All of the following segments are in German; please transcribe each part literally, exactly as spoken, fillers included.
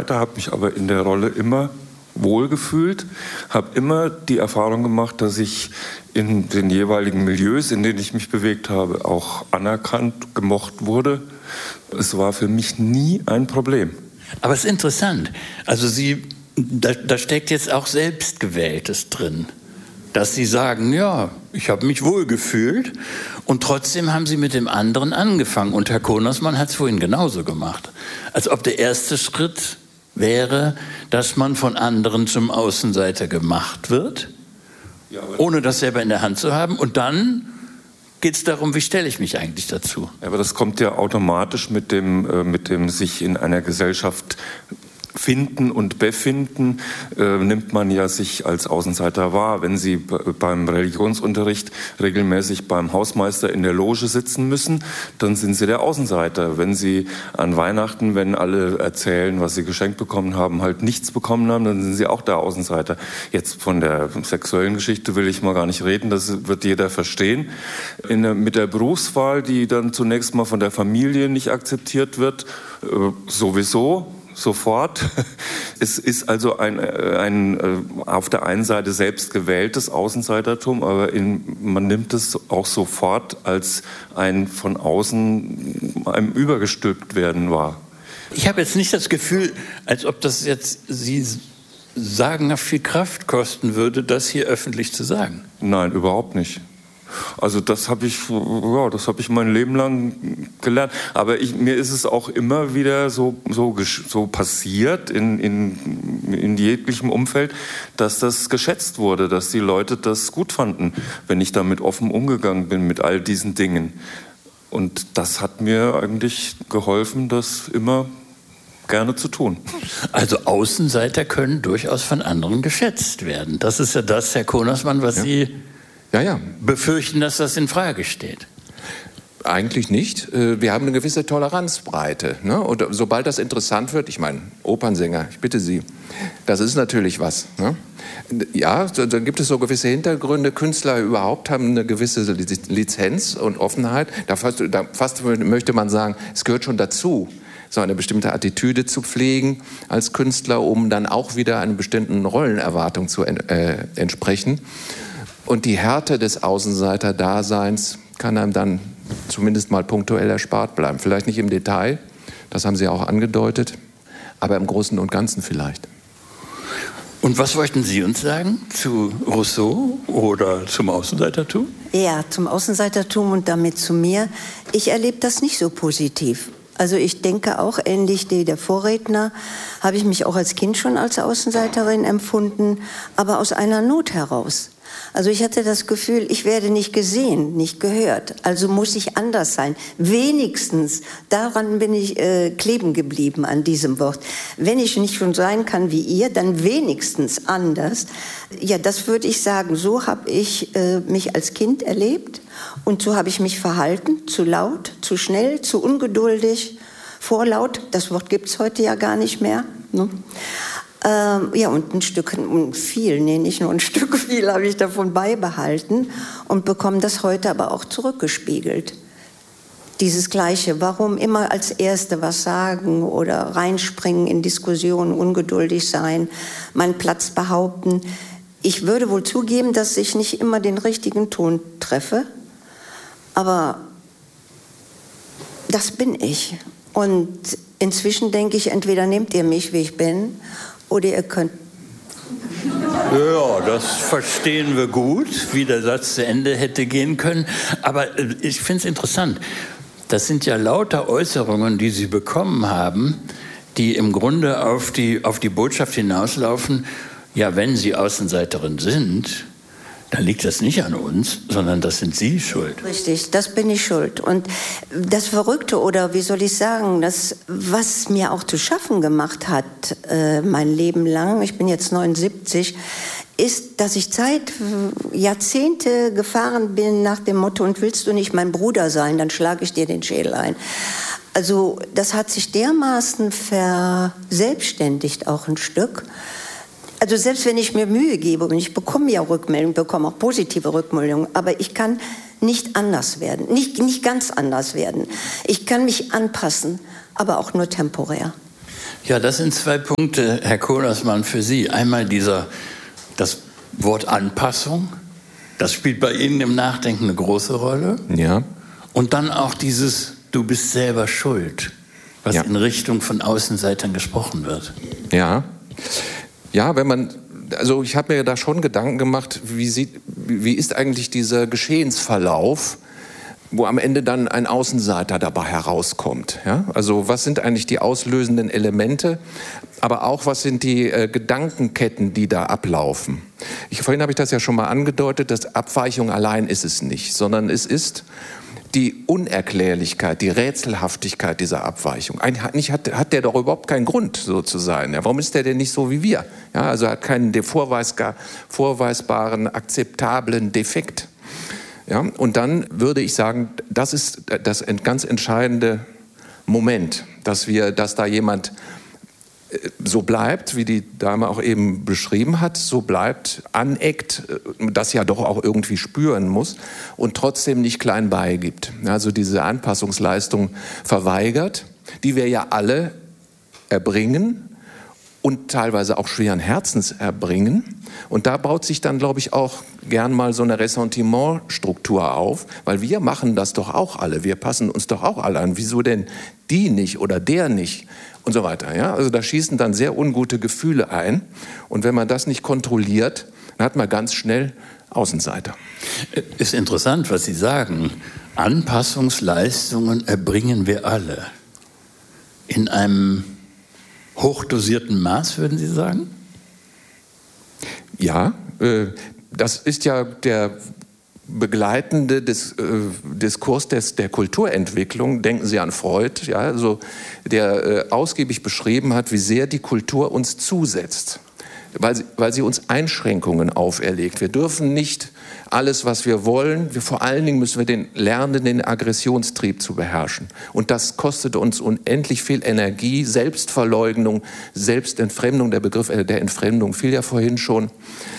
Außenseiter, habe mich aber in der Rolle immer wohlgefühlt, habe immer die Erfahrung gemacht, dass ich in den jeweiligen Milieus, in denen ich mich bewegt habe, auch anerkannt, gemocht wurde. Es war für mich nie ein Problem. Aber es ist interessant. Also Sie, da, da steckt jetzt auch Selbstgewähltes drin. Dass Sie sagen, ja, ich habe mich wohlgefühlt und trotzdem haben Sie mit dem anderen angefangen. Und Herr Konersmann hat es vorhin genauso gemacht. Als ob der erste Schritt wäre, dass man von anderen zum Außenseiter gemacht wird, ja, ohne das selber in der Hand zu haben. Und dann geht es darum, wie stelle ich mich eigentlich dazu? Ja, aber das kommt ja automatisch mit dem, äh, mit dem sich in einer Gesellschaft finden und befinden, äh, nimmt man ja sich als Außenseiter wahr. Wenn Sie b- beim Religionsunterricht regelmäßig beim Hausmeister in der Loge sitzen müssen, dann sind Sie der Außenseiter. Wenn Sie an Weihnachten, wenn alle erzählen, was sie geschenkt bekommen haben, halt nichts bekommen haben, dann sind Sie auch der Außenseiter. Jetzt von der sexuellen Geschichte will ich mal gar nicht reden, das wird jeder verstehen. In der, mit der Berufswahl, die dann zunächst mal von der Familie nicht akzeptiert wird, äh, sowieso, sofort. Es ist also ein, ein auf der einen Seite selbst gewähltes Außenseitertum, aber in, man nimmt es auch sofort als ein von außen einem übergestülpt werden wahr. Ich habe jetzt nicht das Gefühl, als ob das jetzt Sie sagenhaft viel Kraft kosten würde, das hier öffentlich zu sagen. Nein, überhaupt nicht. Also das habe ich, ja, das habe ich mein Leben lang gelernt. Aber ich, mir ist es auch immer wieder so, so, so passiert in, in, in jeglichem Umfeld, dass das geschätzt wurde, dass die Leute das gut fanden, wenn ich damit offen umgegangen bin mit all diesen Dingen. Und das hat mir eigentlich geholfen, das immer gerne zu tun. Also Außenseiter können durchaus von anderen geschätzt werden. Das ist ja das, Herr Konersmann, was ja. Sie Ja, ja. befürchten, dass das in Frage steht? Eigentlich nicht. Wir haben eine gewisse Toleranzbreite. Ne? Und sobald das interessant wird, ich meine, Opernsänger, ich bitte Sie, das ist natürlich was. Ne? Ja, da gibt es so gewisse Hintergründe. Künstler überhaupt haben eine gewisse Lizenz und Offenheit. Da fast, da fast möchte man sagen, es gehört schon dazu, so eine bestimmte Attitüde zu pflegen als Künstler, um dann auch wieder einer bestimmten Rollenerwartung zu äh, entsprechen. Und die Härte des Außenseiter-Daseins kann einem dann zumindest mal punktuell erspart bleiben. Vielleicht nicht im Detail, das haben Sie auch angedeutet, aber im Großen und Ganzen vielleicht. Und was wollten Sie uns sagen zu Rousseau oder zum Außenseitertum? Ja, zum Außenseitertum und damit zu mir. Ich erlebe das nicht so positiv. Also ich denke auch, ähnlich wie der Vorredner, habe ich mich auch als Kind schon als Außenseiterin empfunden, aber aus einer Not heraus. Also ich hatte das Gefühl, ich werde nicht gesehen, nicht gehört. Also muss ich anders sein. Wenigstens, daran bin ich äh, kleben geblieben an diesem Wort. Wenn ich nicht schon sein kann wie ihr, dann wenigstens anders. Ja, das würde ich sagen. So habe ich äh, mich als Kind erlebt und so habe ich mich verhalten. Zu laut, zu schnell, zu ungeduldig, vorlaut. Das Wort gibt es heute ja gar nicht mehr. Ne? Ähm, ja, und ein Stück, viel, nee, nicht nur ein Stück, viel habe ich davon beibehalten und bekomme das heute aber auch zurückgespiegelt. Dieses Gleiche, warum immer als Erste was sagen oder reinspringen in Diskussionen, ungeduldig sein, meinen Platz behaupten. Ich würde wohl zugeben, dass ich nicht immer den richtigen Ton treffe, aber das bin ich. Und inzwischen denke ich, entweder nehmt ihr mich, wie ich bin, oder ihr könnt. Ja, das verstehen wir gut, wie der Satz zu Ende hätte gehen können. Aber ich finde es interessant. Das sind ja lauter Äußerungen, die Sie bekommen haben, die im Grunde auf die, auf die Botschaft hinauslaufen, ja, wenn Sie Außenseiterin sind, dann liegt das nicht an uns, sondern das sind Sie schuld. Richtig, das bin ich schuld. Und das Verrückte, oder wie soll ich sagen, das, was mir auch zu schaffen gemacht hat, äh, mein Leben lang, ich bin jetzt neunundsiebzig, ist, dass ich Zeit, Jahrzehnte gefahren bin nach dem Motto, und willst du nicht mein Bruder sein, dann schlage ich dir den Schädel ein. Also das hat sich dermaßen verselbstständigt auch ein Stück. Also selbst wenn ich mir Mühe gebe, und ich bekomme ja Rückmeldungen, bekomme auch positive Rückmeldungen, aber ich kann nicht anders werden, nicht, nicht ganz anders werden. Ich kann mich anpassen, aber auch nur temporär. Ja, das sind zwei Punkte, Herr Kohlersmann, für Sie. Einmal dieser, das Wort Anpassung, das spielt bei Ihnen im Nachdenken eine große Rolle. Ja. Und dann auch dieses, du bist selber schuld, was ja. in Richtung von Außenseitern gesprochen wird. Ja, ja, wenn man, also ich habe mir da schon Gedanken gemacht, wie, sieht, wie ist eigentlich dieser Geschehensverlauf, wo am Ende dann ein Außenseiter dabei herauskommt. Ja? Also was sind eigentlich die auslösenden Elemente, aber auch was sind die äh, Gedankenketten, die da ablaufen. Ich, vorhin habe ich das ja schon mal angedeutet, dass Abweichung allein ist es nicht, sondern es ist die Unerklärlichkeit, die Rätselhaftigkeit dieser Abweichung. Eigentlich hat, hat der doch überhaupt keinen Grund, so zu sein. Ja, warum ist der denn nicht so wie wir? Ja, also er hat keinen vorweisbaren, akzeptablen Defekt. Ja, und dann würde ich sagen, das ist das ganz entscheidende Moment, dass wir, dass da jemand so bleibt, wie die Dame auch eben beschrieben hat, so bleibt, aneckt, das ja doch auch irgendwie spüren muss und trotzdem nicht klein beigibt. Also diese Anpassungsleistung verweigert, die wir ja alle erbringen und teilweise auch schweren Herzens erbringen. Und da baut sich dann, glaube ich, auch gern mal so eine Ressentimentstruktur auf, weil wir machen das doch auch alle, wir passen uns doch auch alle an. Wieso denn die nicht oder der nicht? Und so weiter. Ja? Also da schießen dann sehr ungute Gefühle ein. Und wenn man das nicht kontrolliert, dann hat man ganz schnell Außenseiter. Ist interessant, was Sie sagen. Anpassungsleistungen erbringen wir alle. In einem hochdosierten Maß, würden Sie sagen? Ja, äh, das ist ja der begleitende Dis, äh, Diskurs des, der Kulturentwicklung. Denken Sie an Freud, ja, also, der äh, ausgiebig beschrieben hat, wie sehr die Kultur uns zusetzt, weil sie, weil sie uns Einschränkungen auferlegt. Wir dürfen nicht alles, was wir wollen, wir, vor allen Dingen müssen wir den lernen, den Aggressionstrieb zu beherrschen. Und das kostet uns unendlich viel Energie, Selbstverleugnung, Selbstentfremdung, der Begriff der Entfremdung fiel ja vorhin schon.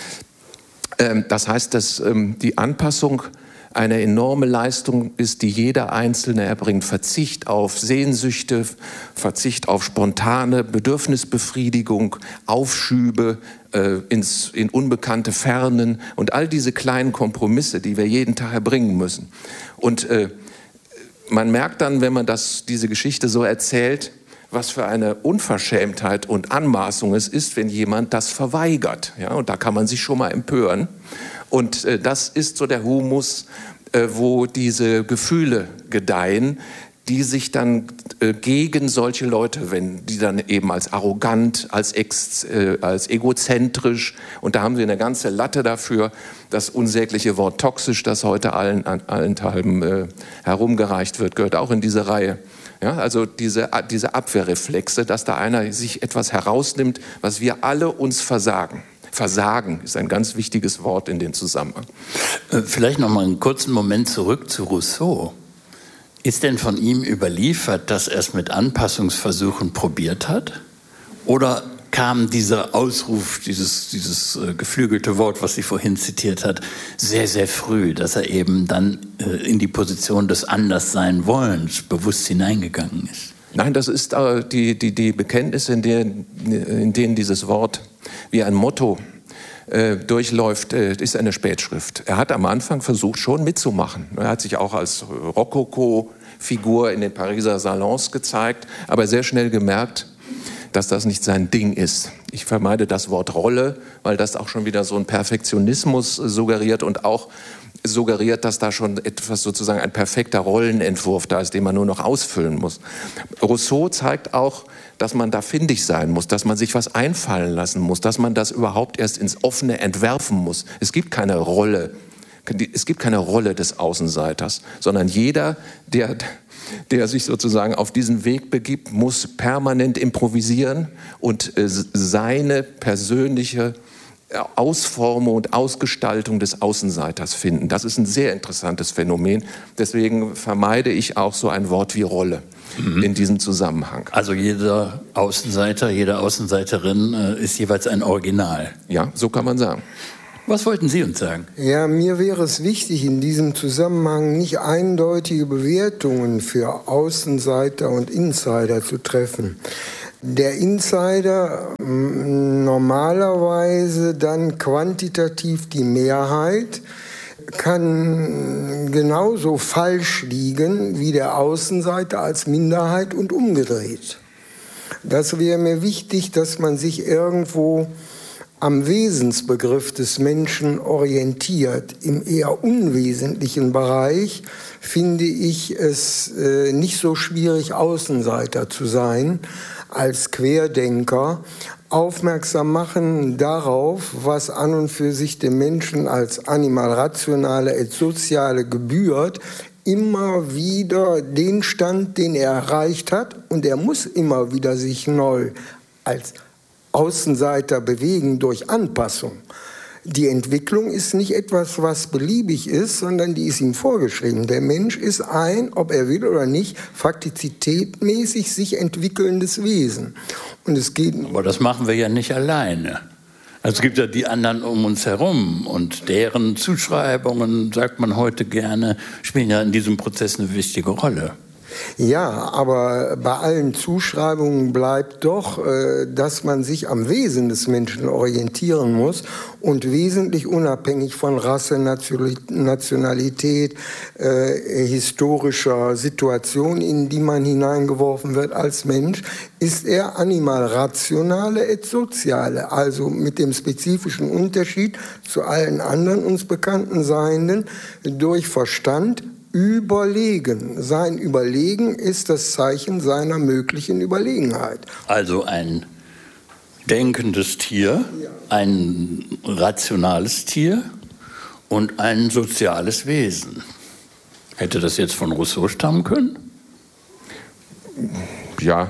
Das heißt, dass die Anpassung eine enorme Leistung ist, die jeder Einzelne erbringt. Verzicht auf Sehnsüchte, Verzicht auf spontane Bedürfnisbefriedigung, Aufschübe äh, ins, in unbekannte Fernen und all diese kleinen Kompromisse, die wir jeden Tag erbringen müssen. Und äh, man merkt dann, wenn man das, diese Geschichte so erzählt, was für eine Unverschämtheit und Anmaßung es ist, wenn jemand das verweigert. Ja, und da kann man sich schon mal empören. Und äh, das ist so der Humus, äh, wo diese Gefühle gedeihen, die sich dann äh, gegen solche Leute wenden, die dann eben als arrogant, als, ex, äh, als egozentrisch, und da haben sie eine ganze Latte dafür, das unsägliche Wort toxisch, das heute allen, allenthalben äh, herumgereicht wird, gehört auch in diese Reihe. Ja, also diese, diese Abwehrreflexe, dass da einer sich etwas herausnimmt, was wir alle uns versagen. Versagen ist ein ganz wichtiges Wort in dem Zusammenhang. Vielleicht noch mal einen kurzen Moment zurück zu Rousseau. Ist denn von ihm überliefert, dass er es mit Anpassungsversuchen probiert hat? Oder kam dieser Ausruf, dieses, dieses äh, geflügelte Wort, was Sie vorhin zitiert hat, sehr, sehr früh, dass er eben dann äh, in die Position des Anderssein-Wollens bewusst hineingegangen ist? Nein, das ist äh, die, die, die Bekenntnisse, in denen, in denen dieses Wort wie ein Motto äh, durchläuft, äh, ist eine Spätschrift. Er hat am Anfang versucht, schon mitzumachen. Er hat sich auch als Rokoko-Figur in den Pariser Salons gezeigt, aber sehr schnell gemerkt, dass das nicht sein Ding ist. Ich vermeide das Wort Rolle, weil das auch schon wieder so einen Perfektionismus suggeriert und auch suggeriert, dass da schon etwas sozusagen ein perfekter Rollenentwurf da ist, den man nur noch ausfüllen muss. Rousseau zeigt auch, dass man da findig sein muss, dass man sich was einfallen lassen muss, dass man das überhaupt erst ins Offene entwerfen muss. Es gibt keine Rolle, es gibt keine Rolle des Außenseiters, sondern jeder, der der sich sozusagen auf diesen Weg begibt, muss permanent improvisieren und äh, seine persönliche Ausformung und Ausgestaltung des Außenseiters finden. Das ist ein sehr interessantes Phänomen. Deswegen vermeide ich auch so ein Wort wie Rolle mhm. in diesem Zusammenhang. Also jeder Außenseiter, jede Außenseiterin äh, ist jeweils ein Original. Ja, so kann man sagen. Was wollten Sie uns sagen? Ja, mir wäre es wichtig, in diesem Zusammenhang nicht eindeutige Bewertungen für Außenseiter und Insider zu treffen. Der Insider normalerweise dann quantitativ die Mehrheit, kann genauso falsch liegen wie der Außenseiter als Minderheit und umgedreht. Das wäre mir wichtig, dass man sich irgendwo am Wesensbegriff des Menschen orientiert. Im eher unwesentlichen Bereich finde ich es äh, nicht so schwierig, Außenseiter zu sein, als Querdenker, aufmerksam machen darauf, was an und für sich dem Menschen als animal-rationale et soziale gebührt, immer wieder den Stand, den er erreicht hat, und er muss immer wieder sich neu als Außenseiter bewegen durch Anpassung. Die Entwicklung ist nicht etwas, was beliebig ist, sondern die ist ihm vorgeschrieben. Der Mensch ist ein, ob er will oder nicht, faktizitätmäßig sich entwickelndes Wesen. Und es geht. Aber das machen wir ja nicht alleine. Also es gibt ja die anderen um uns herum und deren Zuschreibungen, sagt man heute gerne, spielen ja in diesem Prozess eine wichtige Rolle. Ja, aber bei allen Zuschreibungen bleibt doch, dass man sich am Wesen des Menschen orientieren muss und wesentlich unabhängig von Rasse, Nationalität, äh, historischer Situation, in die man hineingeworfen wird als Mensch, ist er animal-rationale et soziale, also mit dem spezifischen Unterschied zu allen anderen uns bekannten Seienden durch Verstand überlegen. Sein Überlegen ist das Zeichen seiner möglichen Überlegenheit. Also ein denkendes Tier, ein rationales Tier und ein soziales Wesen. Hätte das jetzt von Rousseau stammen können? Ja,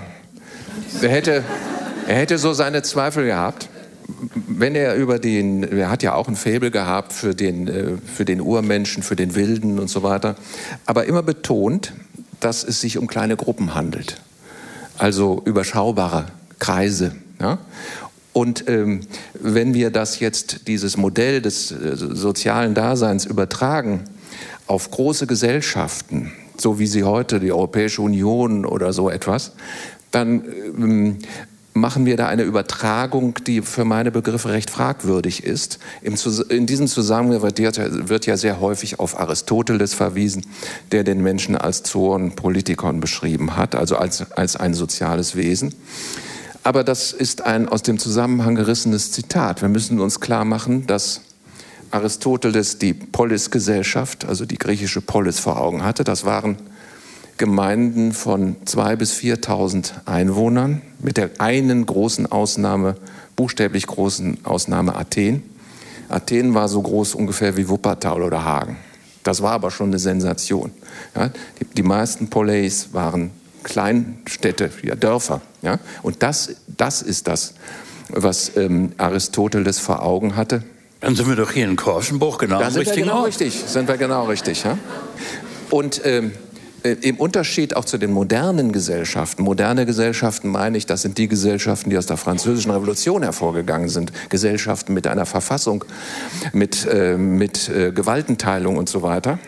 er hätte, er hätte so seine Zweifel gehabt. Wenn er über den, er hat ja auch ein Faible gehabt für den, für den Urmenschen, für den Wilden und so weiter, aber immer betont, dass es sich um kleine Gruppen handelt, also überschaubare Kreise. Ja? Und ähm, wenn wir das jetzt, dieses Modell des äh, sozialen Daseins übertragen auf große Gesellschaften, so wie sie heute die Europäische Union oder so etwas, dann ähm, machen wir da eine Übertragung, die für meine Begriffe recht fragwürdig ist. In diesem Zusammenhang wird ja sehr häufig auf Aristoteles verwiesen, der den Menschen als Zoon Politikon beschrieben hat, also als, als ein soziales Wesen. Aber das ist ein aus dem Zusammenhang gerissenes Zitat. Wir müssen uns klar machen, dass Aristoteles die Polisgesellschaft, also die griechische Polis, vor Augen hatte. Das waren Gemeinden von zweitausend bis viertausend Einwohnern, mit der einen großen Ausnahme, buchstäblich großen Ausnahme Athen. Athen war so groß ungefähr wie Wuppertal oder Hagen. Das war aber schon eine Sensation. Ja, die, die meisten Poleis waren Kleinstädte, ja, Dörfer. Ja, und das, das ist das, was ähm, Aristoteles vor Augen hatte. Dann sind wir doch hier in Korschenbruch genau da am sind richtigen wir genau Ort. richtig, sind wir genau richtig. Ja? Und ähm, im Unterschied auch zu den modernen Gesellschaften, moderne Gesellschaften meine ich, das sind die Gesellschaften, die aus der Französischen Revolution hervorgegangen sind, Gesellschaften mit einer Verfassung, mit, äh, mit äh, Gewaltenteilung und so weiter.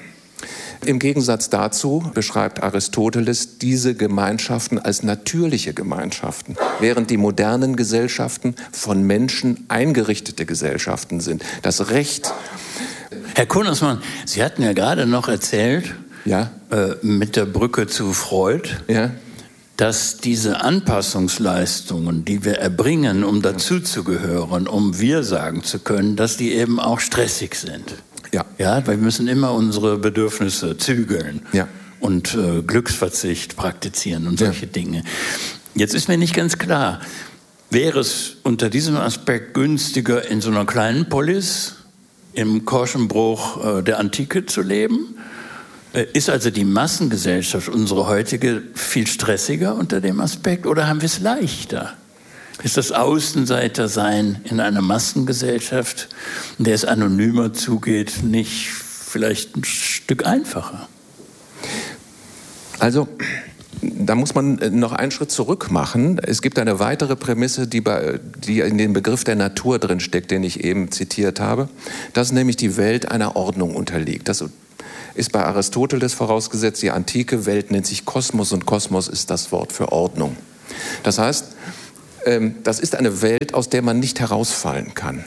Im Gegensatz dazu beschreibt Aristoteles diese Gemeinschaften als natürliche Gemeinschaften, während die modernen Gesellschaften von Menschen eingerichtete Gesellschaften sind. Das Recht. Herr Kunnersmann, Sie hatten ja gerade noch erzählt, ja? äh, mit der Brücke zu Freud, ja? dass diese Anpassungsleistungen, die wir erbringen, um dazuzugehören, um wir sagen zu können, dass die eben auch stressig sind. Ja. Ja, weil wir müssen immer unsere Bedürfnisse zügeln ja. und äh, Glücksverzicht praktizieren und solche ja. Dinge. Jetzt ist mir nicht ganz klar, wäre es unter diesem Aspekt günstiger, in so einer kleinen Polis im Korschenbruch äh, der Antike zu leben? Äh, ist also die Massengesellschaft, unsere heutige, viel stressiger unter dem Aspekt oder haben wir es leichter? Ist das Außenseitersein in einer Massengesellschaft, in der es anonymer zugeht, nicht vielleicht ein Stück einfacher? Also, da muss man noch einen Schritt zurück machen. Es gibt eine weitere Prämisse, die, bei, die in dem Begriff der Natur drin steckt, den ich eben zitiert habe, dass nämlich die Welt einer Ordnung unterliegt. Das ist bei Aristoteles vorausgesetzt. Die antike Welt nennt sich Kosmos und Kosmos ist das Wort für Ordnung. Das heißt, ähm, das ist eine Welt, aus der man nicht herausfallen kann.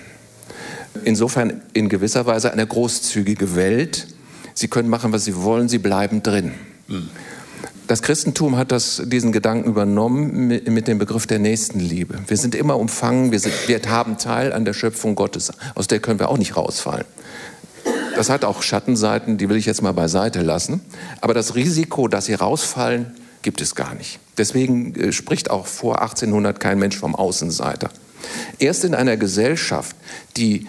Insofern in gewisser Weise eine großzügige Welt. Sie können machen, was sie wollen, sie bleiben drin. Mhm. Das Christentum hat das, diesen Gedanken übernommen mit, mit dem Begriff der Nächstenliebe. Wir sind immer umfangen, wir, sind, wir haben Teil an der Schöpfung Gottes. Aus der können wir auch nicht rausfallen. Das hat auch Schattenseiten, die will ich jetzt mal beiseite lassen. Aber das Risiko, dass sie rausfallen, gibt es gar nicht. Deswegen äh, spricht auch vor achtzehnhundert kein Mensch vom Außenseiter. Erst in einer Gesellschaft, die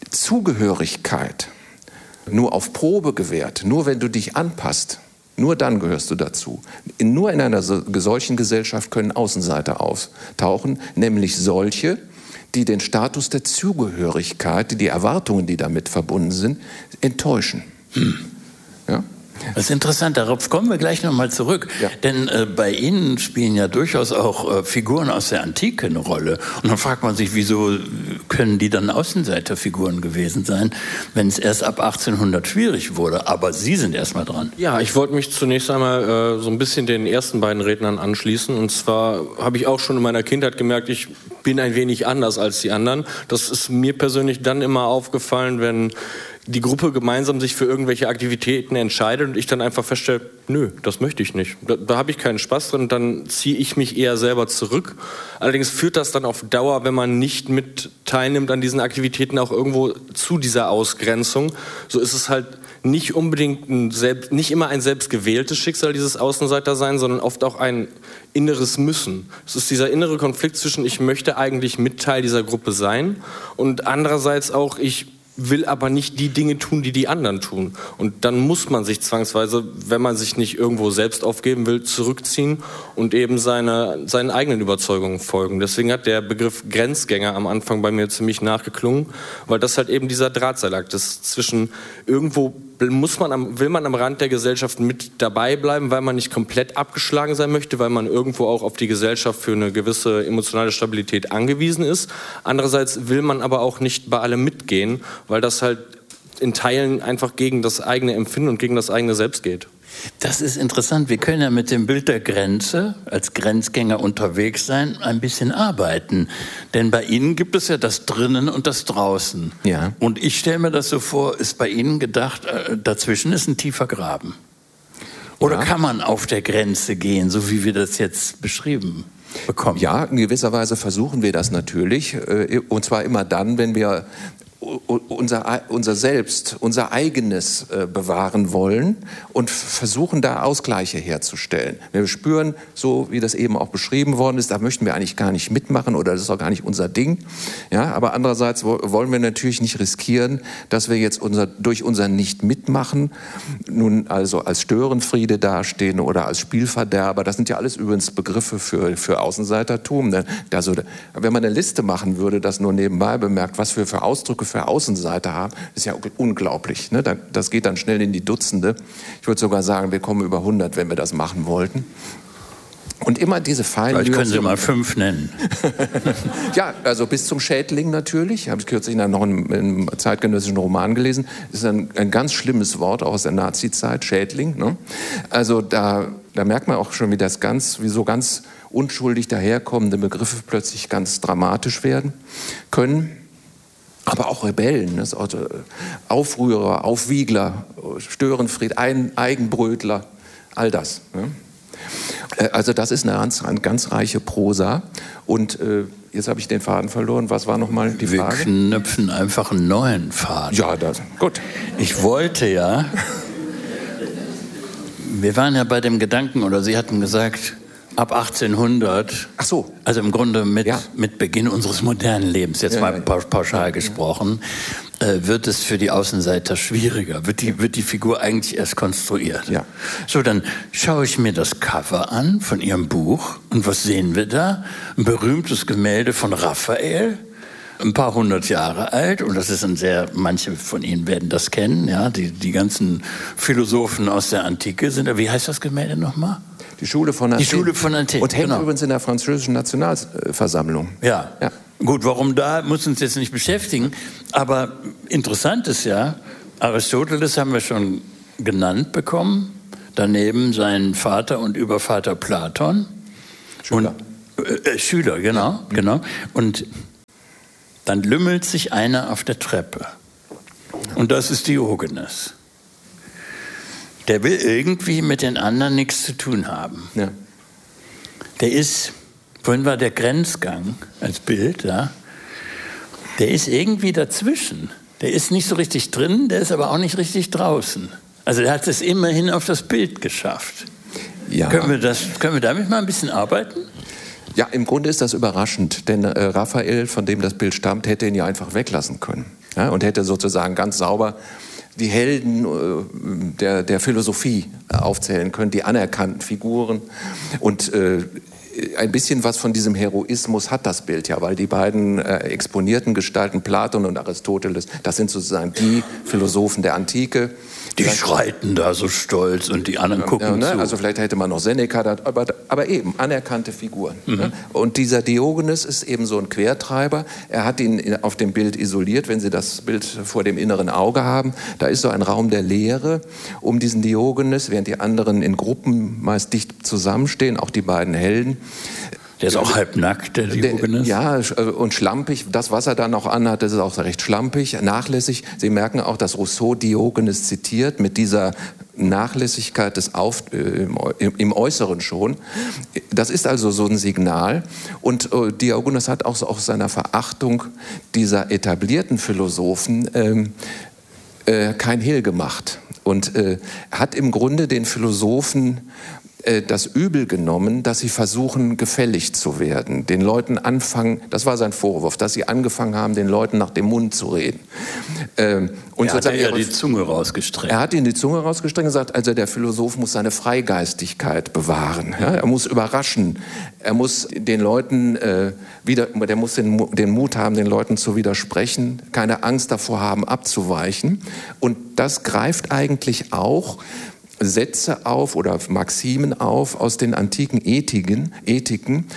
Zugehörigkeit nur auf Probe gewährt, nur wenn du dich anpasst, nur dann gehörst du dazu. Nur in einer solchen Gesellschaft können Außenseiter auftauchen, nämlich solche, die den Status der Zugehörigkeit, die, die Erwartungen, die damit verbunden sind, enttäuschen. Hm. Ja? Das ist interessant, darauf kommen wir gleich nochmal zurück. Ja. Denn äh, bei Ihnen spielen ja durchaus auch äh, Figuren aus der Antike eine Rolle. Und dann fragt man sich, wieso können die dann Außenseiterfiguren gewesen sein, wenn es erst ab achtzehnhundert schwierig wurde. Aber Sie sind erst mal dran. Ja, ich wollte mich zunächst einmal äh, so ein bisschen den ersten beiden Rednern anschließen. Und zwar habe ich auch schon in meiner Kindheit gemerkt, ich bin ein wenig anders als die anderen. Das ist mir persönlich dann immer aufgefallen, wenn die Gruppe gemeinsam sich für irgendwelche Aktivitäten entscheidet und ich dann einfach feststelle, nö, das möchte ich nicht. Da, da habe ich keinen Spaß drin, dann ziehe ich mich eher selber zurück. Allerdings führt das dann auf Dauer, wenn man nicht mit teilnimmt an diesen Aktivitäten, auch irgendwo zu dieser Ausgrenzung. So ist es halt nicht unbedingt ein selbst, nicht immer ein selbstgewähltes Schicksal, dieses Außenseitersein, sondern oft auch ein inneres Müssen. Es ist dieser innere Konflikt zwischen, ich möchte eigentlich mit Teil dieser Gruppe sein und andererseits auch, ich will aber nicht die Dinge tun, die die anderen tun. Und dann muss man sich zwangsweise, wenn man sich nicht irgendwo selbst aufgeben will, zurückziehen und eben seine, seinen eigenen Überzeugungen folgen. Deswegen hat der Begriff Grenzgänger am Anfang bei mir ziemlich nachgeklungen, weil das halt eben dieser Drahtseilakt ist zwischen irgendwo muss man am, will man am Rand der Gesellschaft mit dabei bleiben, weil man nicht komplett abgeschlagen sein möchte, weil man irgendwo auch auf die Gesellschaft für eine gewisse emotionale Stabilität angewiesen ist. Andererseits will man aber auch nicht bei allem mitgehen, weil das halt in Teilen einfach gegen das eigene Empfinden und gegen das eigene Selbst geht. Das ist interessant. Wir können ja mit dem Bild der Grenze als Grenzgänger unterwegs sein, ein bisschen arbeiten. Denn bei Ihnen gibt es ja das Drinnen und das Draußen. Ja. Und ich stelle mir das so vor, ist bei Ihnen gedacht, dazwischen ist ein tiefer Graben. Oder ja. Kann man auf der Grenze gehen, so wie wir das jetzt beschrieben bekommen? Ja, in gewisser Weise versuchen wir das natürlich. Und zwar immer dann, wenn wir unser, unser Selbst, unser Eigenes äh, bewahren wollen und versuchen, da Ausgleiche herzustellen. Wir spüren, so wie das eben auch beschrieben worden ist, da möchten wir eigentlich gar nicht mitmachen oder das ist auch gar nicht unser Ding. Ja, aber andererseits wollen wir natürlich nicht riskieren, dass wir jetzt unser, durch unser Nicht-Mitmachen nun also als Störenfriede dastehen oder als Spielverderber. Das sind ja alles übrigens Begriffe für, für Außenseitertum. Also, wenn man eine Liste machen würde, das nur nebenbei bemerkt, was wir für Ausdrücke für Außenseiter haben, ist ja unglaublich. Ne? Das geht dann schnell in die Dutzende. Ich würde sogar sagen, wir kommen über hundert, wenn wir das machen wollten. Und immer diese feinen... Vielleicht können Sie mal fünf nennen. Ja, also bis zum Schädling natürlich. Habe ich kürzlich noch einen, einen zeitgenössischen Roman gelesen. Das ist ein, ein ganz schlimmes Wort auch aus der Nazi-Zeit, Schädling. Ne? Also da, da merkt man auch schon, wie das ganz, wie so ganz unschuldig daherkommende Begriffe plötzlich ganz dramatisch werden können. Aber auch Rebellen, das auch Aufrührer, Aufwiegler, Störenfried, Ein, Eigenbrötler, all das. Ne? Also das ist eine ganz, eine ganz reiche Prosa. Und äh, jetzt habe ich den Faden verloren. Was war nochmal die Frage? Wir knüpfen einfach einen neuen Faden. Ja, das, gut. Ich wollte ja, wir waren ja bei dem Gedanken, oder Sie hatten gesagt, ab achtzehnhundert, ach so, also im Grunde mit, ja. mit Beginn unseres modernen Lebens, jetzt ja, mal ja. pauschal gesprochen, äh, wird es für die Außenseiter schwieriger, wird die, wird die Figur eigentlich erst konstruiert. Ja. So, dann schaue ich mir das Cover an von Ihrem Buch und was sehen wir da? Ein berühmtes Gemälde von Raphael, ein paar hundert Jahre alt, und das ist ein sehr, manche von Ihnen werden das kennen, ja, die, die ganzen Philosophen aus der Antike sind, wie heißt das Gemälde nochmal? Die Schule von Athen. Die Schule von Athen. Und hängt genau. übrigens in der französischen Nationalversammlung. Ja. ja. Gut, warum da, muss uns jetzt nicht beschäftigen. Aber interessant ist ja, Aristoteles haben wir schon genannt bekommen. Daneben seinen Vater und Übervater Platon. Schüler. Und Äh, Schüler, genau, genau. Und dann lümmelt sich einer auf der Treppe. Und das ist Diogenes. Der will irgendwie mit den anderen nichts zu tun haben. Ja. Der ist, vorhin war der Grenzgang als Bild, ja, der ist irgendwie dazwischen. Der ist nicht so richtig drin, der ist aber auch nicht richtig draußen. Also der hat es immerhin auf das Bild geschafft. Ja. Können wir das, können wir damit mal ein bisschen arbeiten? Ja, im Grunde ist das überraschend, denn äh, Raphael, von dem das Bild stammt, hätte ihn ja einfach weglassen können. Ja, und hätte sozusagen ganz sauber die Helden äh, der, der Philosophie äh, aufzählen können, die anerkannten Figuren. Und äh, ein bisschen was von diesem Heroismus hat das Bild ja, weil die beiden äh, exponierten Gestalten, Platon und Aristoteles, das sind sozusagen die Philosophen der Antike. Die schreiten da so stolz und die anderen gucken ja, ne? zu. Also vielleicht hätte man noch Seneca, da, aber, aber eben anerkannte Figuren. Mhm. Ne? Und dieser Diogenes ist eben so ein Quertreiber. Er hat ihn in, auf dem Bild isoliert, wenn Sie das Bild vor dem inneren Auge haben. Da ist so ein Raum der Leere um diesen Diogenes, während die anderen in Gruppen meist dicht zusammenstehen, auch die beiden Helden. Der ist auch halbnackt, der Diogenes. Ja, und schlampig. Das, was er da noch anhat, das ist auch recht schlampig, nachlässig. Sie merken auch, dass Rousseau Diogenes zitiert mit dieser Nachlässigkeit des Auf, äh, im, im Äußeren schon. Das ist also so ein Signal. Und äh, Diogenes hat auch so aus seiner Verachtung dieser etablierten Philosophen ähm, äh, kein Hehl gemacht. Und äh, hat im Grunde den Philosophen das Übel genommen, dass sie versuchen, gefällig zu werden. Den Leuten anfangen, das war sein Vorwurf, dass sie angefangen haben, den Leuten nach dem Mund zu reden. Ähm, und er hat ja die Zunge rausgestreckt. Er hat ihnen die Zunge rausgestreckt und gesagt, also der Philosoph muss seine Freigeistigkeit bewahren. Ja? Er muss überraschen. Er muss den Leuten äh, wieder, der muss den, den Mut haben, den Leuten zu widersprechen, keine Angst davor haben, abzuweichen. Und das greift eigentlich auch Sätze auf oder Maximen auf aus den antiken Ethiken. Ethiken.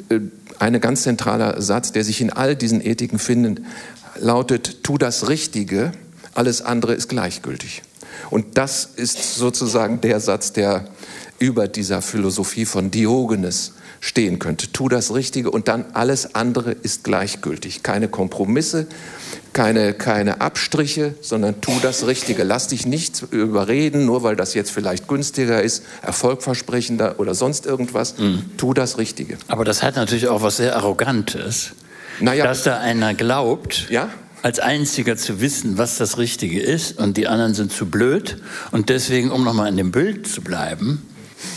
Ein ganz zentraler Satz, der sich in all diesen Ethiken findet, lautet, tu das Richtige, alles andere ist gleichgültig. Und das ist sozusagen der Satz, der über dieser Philosophie von Diogenes stehen könnte. Tu das Richtige und dann alles andere ist gleichgültig. Keine Kompromisse, keine, keine Abstriche, sondern tu das Richtige. Lass dich nicht überreden, nur weil das jetzt vielleicht günstiger ist, erfolgversprechender oder sonst irgendwas. Mhm. Tu das Richtige. Aber das hat natürlich auch was sehr Arrogantes, naja, dass da einer glaubt, ja? als Einziger zu wissen, was das Richtige ist und die anderen sind zu blöd. Und deswegen, um nochmal in dem Bild zu bleiben,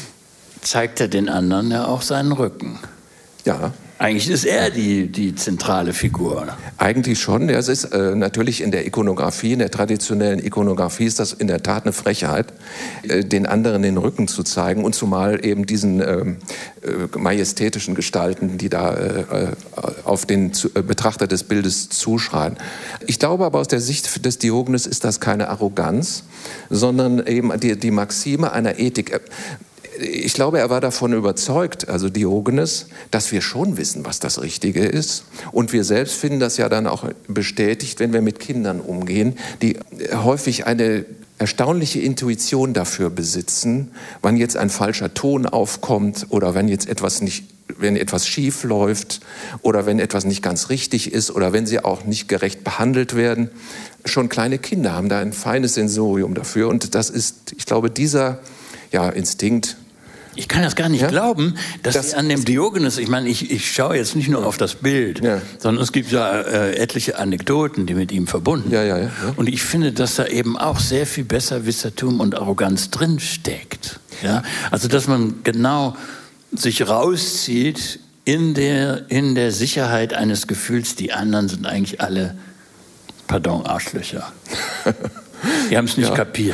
zeigt er den anderen ja auch seinen Rücken. Ja. Eigentlich ist er die, die zentrale Figur. Eigentlich schon. Ja, es ist äh, natürlich in der Ikonografie, in der traditionellen Ikonografie ist das in der Tat eine Frechheit, äh, den anderen den Rücken zu zeigen und zumal eben diesen äh, äh, majestätischen Gestalten, die da äh, auf den zu, äh, Betrachter des Bildes zuschreien. Ich glaube aber aus der Sicht des Diogenes ist das keine Arroganz, sondern eben die, die Maxime einer Ethik. Ich glaube, er war davon überzeugt, also Diogenes, dass wir schon wissen, was das Richtige ist. Und wir selbst finden das ja dann auch bestätigt, wenn wir mit Kindern umgehen, die häufig eine erstaunliche Intuition dafür besitzen, wann jetzt ein falscher Ton aufkommt oder wenn jetzt etwas nicht, wenn etwas schief läuft oder wenn etwas nicht ganz richtig ist oder wenn sie auch nicht gerecht behandelt werden. Schon kleine Kinder haben da ein feines Sensorium dafür. Und das ist, ich glaube, dieser ja, Instinkt. Ich kann das gar nicht ja? glauben, dass das, an dem Diogenes, ich meine, ich, ich schaue jetzt nicht nur auf das Bild, ja. sondern es gibt ja äh, etliche Anekdoten, die mit ihm verbunden ja, ja, ja, ja. Und ich finde, dass da eben auch sehr viel Besserwissertum und Arroganz drinsteckt. Ja? Also, dass man genau sich rauszieht in der, in der Sicherheit eines Gefühls, die anderen sind eigentlich alle, pardon, Arschlöcher. Die haben es nicht ja. kapiert.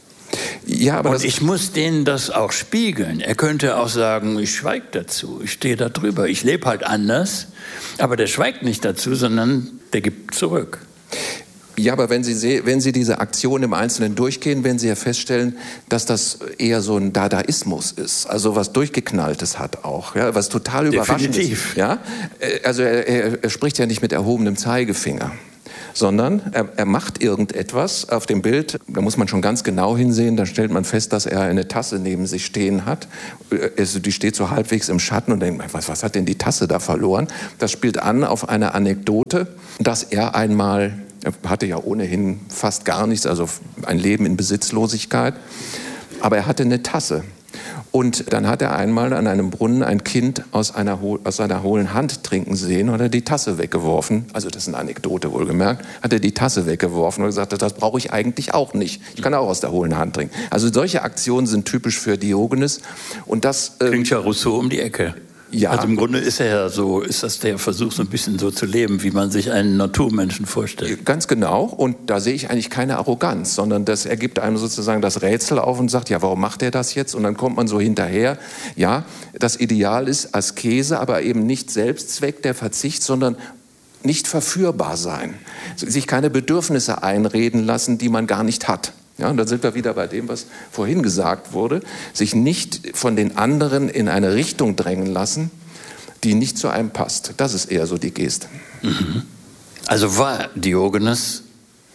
Ja, aber und ich muss denen das auch spiegeln. Er könnte auch sagen, ich schweige dazu, ich stehe da drüber, ich lebe halt anders. Aber der schweigt nicht dazu, sondern der gibt zurück. Ja, aber wenn Sie, wenn Sie diese Aktion im Einzelnen durchgehen, werden Sie ja feststellen, dass das eher so ein Dadaismus ist, also was Durchgeknalltes hat auch, ja, was total überraschend ist. Ja? Also er, er, er spricht ja nicht mit erhobenem Zeigefinger. sondern er, er macht irgendetwas. Auf dem Bild, da muss man schon ganz genau hinsehen, da stellt man fest, dass er eine Tasse neben sich stehen hat. Also die steht so halbwegs im Schatten und denkt, was, was hat denn die Tasse da verloren? Das spielt an auf eine Anekdote, dass er einmal, er hatte ja ohnehin fast gar nichts, also ein Leben in Besitzlosigkeit, aber er hatte eine Tasse. Und dann hat er einmal an einem Brunnen ein Kind aus einer, aus einer hohlen Hand trinken sehen und hat er die Tasse weggeworfen. Also das ist eine Anekdote wohlgemerkt. Hat er die Tasse weggeworfen und gesagt, das brauche ich eigentlich auch nicht. Ich kann auch aus der hohlen Hand trinken. Also solche Aktionen sind typisch für Diogenes. Und das ähm, klingt ja Rousseau um die Ecke. Ja. Also im Grunde ist er ja so, ist das der Versuch, so ein bisschen so zu leben, wie man sich einen Naturmenschen vorstellt. Ganz genau. Und da sehe ich eigentlich keine Arroganz, sondern das ergibt einem sozusagen das Rätsel auf und sagt, ja, warum macht er das jetzt? Und dann kommt man so hinterher. Ja, das Ideal ist Askese, aber eben nicht Selbstzweck, der Verzicht, sondern nicht verführbar sein. Sich keine Bedürfnisse einreden lassen, die man gar nicht hat. Ja, und dann sind wir wieder bei dem, was vorhin gesagt wurde, sich nicht von den anderen in eine Richtung drängen lassen, die nicht zu einem passt. Das ist eher so die Geste. Mhm. Also war Diogenes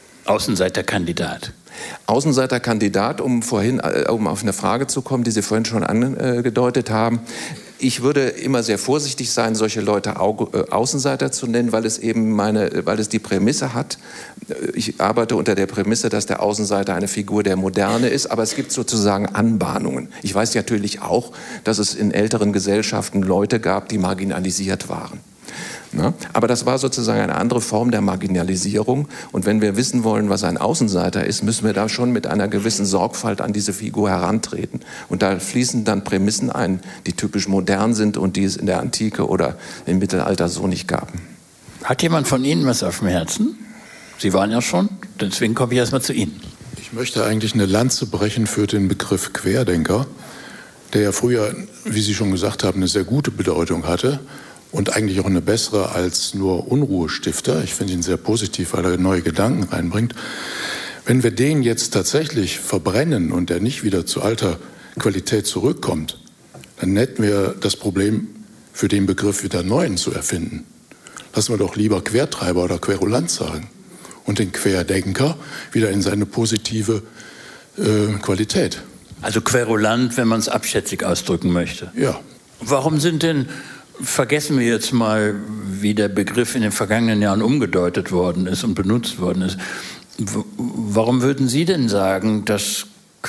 Außenseiterkandidat? Außenseiterkandidat, um vorhin, um auf eine Frage zu kommen, die Sie vorhin schon angedeutet haben. Ich würde immer sehr vorsichtig sein, solche Leute Außenseiter zu nennen, weil es eben meine, weil es die Prämisse hat. Ich arbeite unter der Prämisse, dass der Außenseiter eine Figur der Moderne ist, aber es gibt sozusagen Anbahnungen. Ich weiß natürlich auch, dass es in älteren Gesellschaften Leute gab, die marginalisiert waren. Na, aber das war sozusagen eine andere Form der Marginalisierung. Und wenn wir wissen wollen, was ein Außenseiter ist, müssen wir da schon mit einer gewissen Sorgfalt an diese Figur herantreten. Und da fließen dann Prämissen ein, die typisch modern sind und die es in der Antike oder im Mittelalter so nicht gab. Hat jemand von Ihnen was auf dem Herzen? Sie waren ja schon, deswegen komme ich erstmal zu Ihnen. Ich möchte eigentlich eine Lanze brechen für den Begriff Querdenker, der ja früher, wie Sie schon gesagt haben, eine sehr gute Bedeutung hatte. Und eigentlich auch eine bessere als nur Unruhestifter. Ich finde ihn sehr positiv, weil er neue Gedanken reinbringt. Wenn wir den jetzt tatsächlich verbrennen und der nicht wieder zu alter Qualität zurückkommt, dann hätten wir das Problem, für den Begriff wieder neuen zu erfinden. Lassen wir doch lieber Quertreiber oder Querulant sagen und den Querdenker wieder in seine positive äh, Qualität. Also Querulant, wenn man es abschätzig ausdrücken möchte. Ja. Warum sind denn Vergessen wir jetzt mal, wie der Begriff in den vergangenen Jahren umgedeutet worden ist und benutzt worden ist. Warum würden Sie denn sagen, dass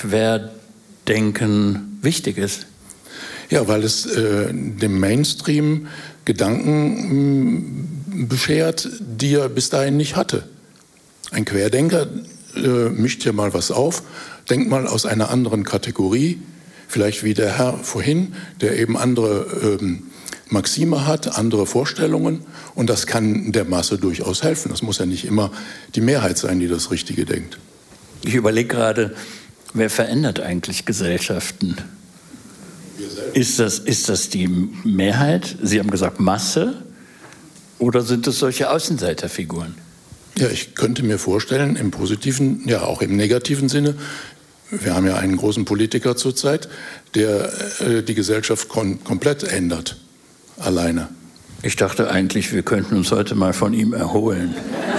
Querdenken wichtig ist? Ja, weil es äh, dem Mainstream Gedanken mh, beschert, die er bis dahin nicht hatte. Ein Querdenker äh, mischt ja mal was auf, denkt mal aus einer anderen Kategorie, vielleicht wie der Herr vorhin, der eben andere ähm, Maxime hat, andere Vorstellungen, und das kann der Masse durchaus helfen. Das muss ja nicht immer die Mehrheit sein, die das Richtige denkt. Ich überlege gerade, wer verändert eigentlich Gesellschaften? Ist das, ist das die Mehrheit? Sie haben gesagt Masse, oder sind es solche Außenseiterfiguren? Ja, ich könnte mir vorstellen, im positiven, ja auch im negativen Sinne, wir haben ja einen großen Politiker zurzeit, der äh, die Gesellschaft kom- komplett ändert. Alleine. Ich dachte eigentlich, wir könnten uns heute mal von ihm erholen.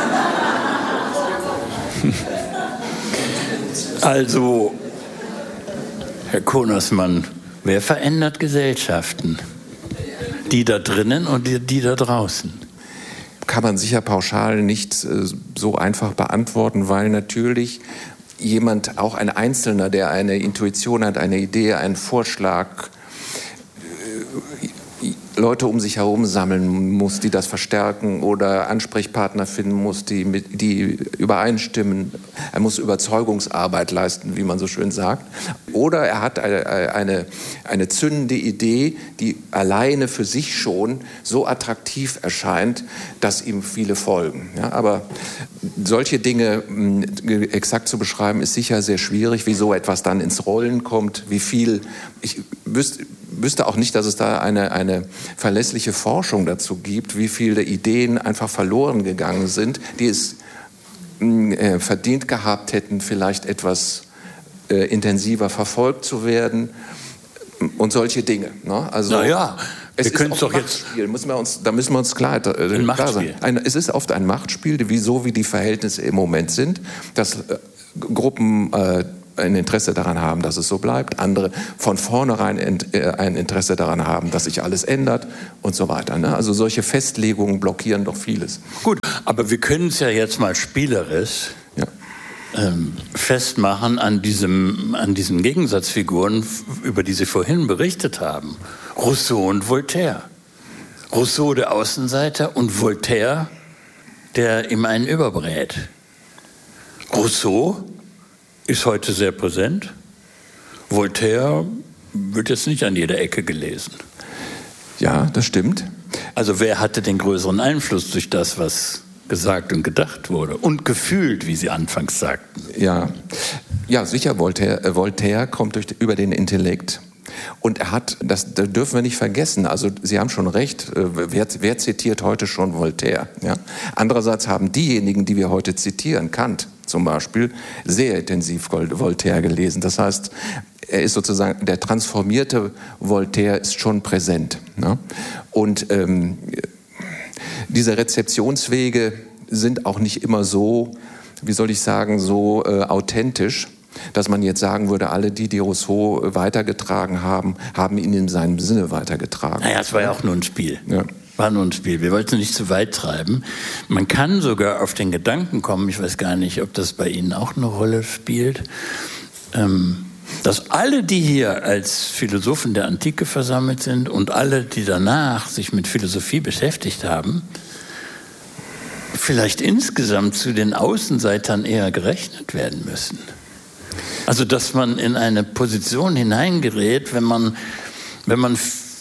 Also, Herr Konersmann, wer verändert Gesellschaften? Die da drinnen und die, die da draußen? Kann man sicher pauschal nicht äh, so einfach beantworten, weil natürlich jemand, auch ein Einzelner, der eine Intuition hat, eine Idee, einen Vorschlag, äh, Leute um sich herum sammeln muss, die das verstärken, oder Ansprechpartner finden muss, die, mit, die übereinstimmen. Er muss Überzeugungsarbeit leisten, wie man so schön sagt. Oder er hat eine, eine, eine zündende Idee, die alleine für sich schon so attraktiv erscheint, dass ihm viele folgen. Ja, aber solche Dinge mh, exakt zu beschreiben, ist sicher sehr schwierig, wie so etwas dann ins Rollen kommt, wie viel. Ich wüsste, wüsste auch nicht, dass es da eine, eine verlässliche Forschung dazu gibt, wie viele Ideen einfach verloren gegangen sind, die es äh, verdient gehabt hätten, vielleicht etwas äh, intensiver verfolgt zu werden und solche Dinge. Ne? Also, naja, Es wir können es doch jetzt. Müssen wir uns, da müssen wir uns klar, äh, ein klar sein. Machtspiel. Ein, es ist oft ein Machtspiel, wie so wie die Verhältnisse im Moment sind, dass äh, Gruppen äh, ein Interesse daran haben, dass es so bleibt, andere von vornherein ent, äh, ein Interesse daran haben, dass sich alles ändert und so weiter. Ne? Also solche Festlegungen blockieren doch vieles. Gut, aber wir können es ja jetzt mal spielerisch Ja. ähm, festmachen an, diesem, an diesen Gegensatzfiguren, über die Sie vorhin berichtet haben. Rousseau und Voltaire. Rousseau der Außenseiter und Voltaire, der ihm einen überbrät. Rousseau ist heute sehr präsent. Voltaire wird jetzt nicht an jeder Ecke gelesen. Ja, das stimmt. Also wer hatte den größeren Einfluss durch das, was gesagt und gedacht wurde und gefühlt, wie Sie anfangs sagten? Ja, ja sicher, Voltaire, äh, Voltaire kommt durch, über den Intellekt. Und er hat, das, das dürfen wir nicht vergessen, also Sie haben schon recht, äh, wer, wer zitiert heute schon Voltaire? Ja? Andererseits haben diejenigen, die wir heute zitieren, Kant zum Beispiel, sehr intensiv Voltaire gelesen. Das heißt, er ist sozusagen, der transformierte Voltaire ist schon präsent. Ne? Und ähm, diese Rezeptionswege sind auch nicht immer so, wie soll ich sagen, so äh, authentisch, dass man jetzt sagen würde, alle die, die Rousseau weitergetragen haben, haben ihn in seinem Sinne weitergetragen. Naja, es war ja auch nur ein Spiel. Ja. War nur ein Spiel. Wir wollten nicht zu weit treiben. Man kann sogar auf den Gedanken kommen, ich weiß gar nicht, ob das bei Ihnen auch eine Rolle spielt, ähm, dass alle, die hier als Philosophen der Antike versammelt sind und alle, die danach sich mit Philosophie beschäftigt haben, vielleicht insgesamt zu den Außenseitern eher gerechnet werden müssen. Also, dass man in eine Position hineingerät, wenn man, wenn man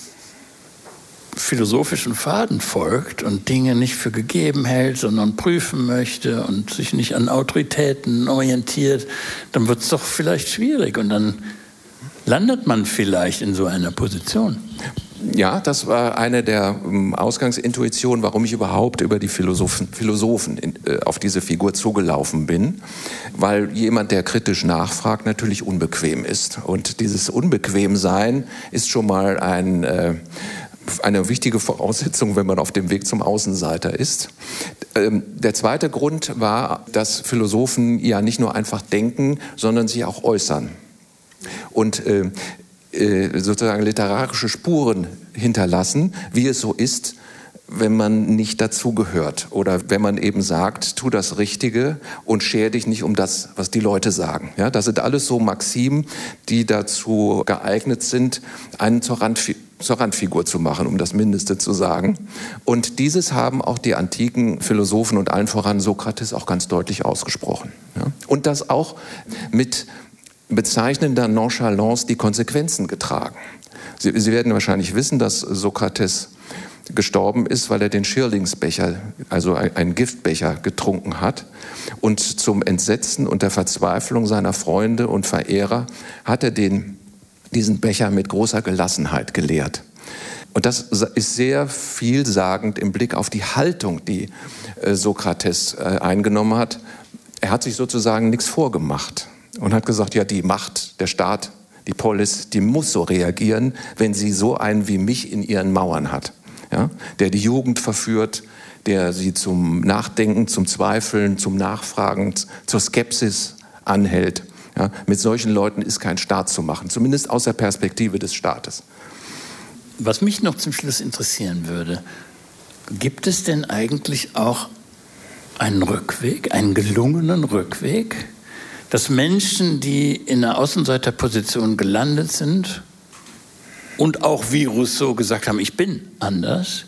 philosophischen Faden folgt und Dinge nicht für gegeben hält, sondern prüfen möchte und sich nicht an Autoritäten orientiert, dann wird es doch vielleicht schwierig und dann landet man vielleicht in so einer Position. Ja, das war eine der ähm, Ausgangsintuitionen, warum ich überhaupt über die Philosophen, Philosophen in, äh, auf diese Figur zugelaufen bin, weil jemand, der kritisch nachfragt, natürlich unbequem ist. Und dieses Unbequemsein ist schon mal ein, äh, eine wichtige Voraussetzung, wenn man auf dem Weg zum Außenseiter ist. Ähm, der zweite Grund war, dass Philosophen ja nicht nur einfach denken, sondern sich auch äußern. Und äh, sozusagen literarische Spuren hinterlassen, wie es so ist, wenn man nicht dazugehört oder wenn man eben sagt, tu das Richtige und scher dich nicht um das, was die Leute sagen. Ja, das sind alles so Maximen, die dazu geeignet sind, einen zur, Randfi- zur Randfigur zu machen, um das Mindeste zu sagen. Und dieses haben auch die antiken Philosophen und allen voran Sokrates auch ganz deutlich ausgesprochen. Ja? Und das auch mit bezeichnender Nonchalance die Konsequenzen getragen. Sie, Sie werden wahrscheinlich wissen, dass Sokrates gestorben ist, weil er den Schirlingsbecher, also einen Giftbecher, getrunken hat. Und zum Entsetzen und der Verzweiflung seiner Freunde und Verehrer hat er den, diesen Becher mit großer Gelassenheit geleert. Und das ist sehr vielsagend im Blick auf die Haltung, die äh, Sokrates äh, eingenommen hat. Er hat sich sozusagen nichts vorgemacht. Und hat gesagt, ja, die Macht, der Staat, die Polis, die muss so reagieren, wenn sie so einen wie mich in ihren Mauern hat. Ja? Der die Jugend verführt, der sie zum Nachdenken, zum Zweifeln, zum Nachfragen, zur Skepsis anhält. Ja? Mit solchen Leuten ist kein Staat zu machen, zumindest aus der Perspektive des Staates. Was mich noch zum Schluss interessieren würde, gibt es denn eigentlich auch einen Rückweg, einen gelungenen Rückweg, dass Menschen, die in einer Außenseiterposition gelandet sind und auch wie Rousseau gesagt haben, ich bin anders,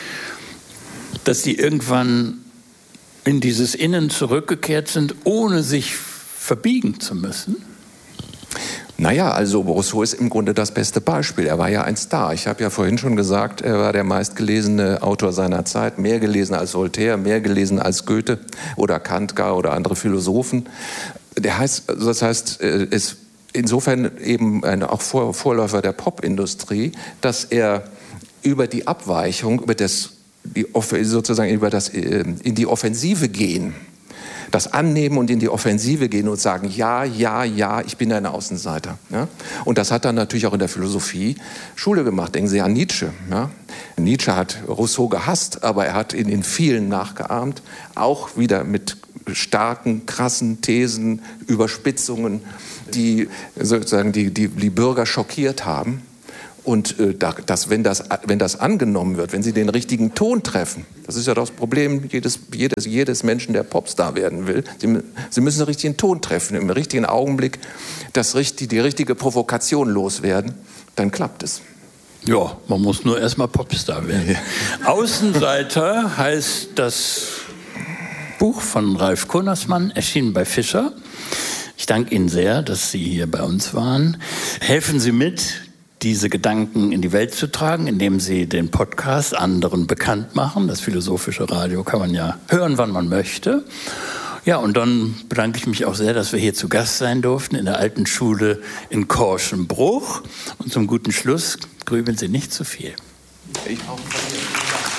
dass sie irgendwann in dieses Innen zurückgekehrt sind, ohne sich verbiegen zu müssen? Naja, also Rousseau ist im Grunde das beste Beispiel. Er war ja ein Star. Ich habe ja vorhin schon gesagt, er war der meistgelesene Autor seiner Zeit, mehr gelesen als Voltaire, mehr gelesen als Goethe oder Kant gar oder andere Philosophen. Der heißt, das heißt, ist insofern eben ein auch Vor Vorläufer der Popindustrie, dass er über die Abweichung, über das, die, sozusagen über das in die Offensive gehen das annehmen und in die Offensive gehen und sagen, ja, ja, ja, ich bin ein Außenseiter. Ja? Und das hat dann natürlich auch in der Philosophie Schule gemacht. Denken Sie an Nietzsche. Ja? Nietzsche hat Rousseau gehasst, aber er hat in den vielen nachgeahmt, auch wieder mit starken, krassen Thesen, Überspitzungen, die sozusagen die, die, die Bürger schockiert haben. Und äh, das, wenn, das, wenn das angenommen wird, wenn sie den richtigen Ton treffen, das ist ja das Problem jedes, jedes, jedes Menschen, der Popstar werden will, sie, sie müssen den richtigen Ton treffen, im richtigen Augenblick das, die richtige Provokation loswerden, dann klappt es. Ja, man muss nur erstmal Popstar werden. Ja. Außenseiter heißt das Buch von Ralf Konnersmann, erschienen bei Fischer. Ich danke Ihnen sehr, dass Sie hier bei uns waren. Helfen Sie mit, diese Gedanken in die Welt zu tragen, indem Sie den Podcast anderen bekannt machen. Das philosophische Radio kann man ja hören, wann man möchte. Ja, und dann bedanke ich mich auch sehr, dass wir hier zu Gast sein durften in der alten Schule in Korschenbruch. Und zum guten Schluss grübeln Sie nicht zu viel. Ich auch.